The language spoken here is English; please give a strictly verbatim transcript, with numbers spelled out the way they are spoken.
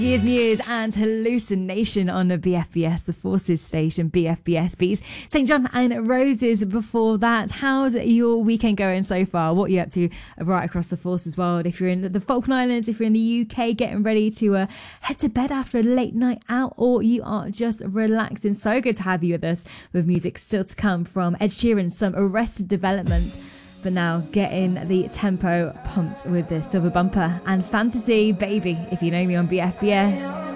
Years Muse and Hallucination on the B F B S, the Forces station, B F B S Beats. Saint John and Roses before that. How's your weekend going so far? What are you up to right across the Forces world? If you're in the Falkland Islands, if you're in the U K, getting ready to uh, head to bed after a late night out, or you are just relaxing. So good to have you with us with music still to come from Ed Sheeran, some Arrested Development. But now getting the tempo pumped with the Silver Bumper and Fantasy Baby, if you know me, on B F B S.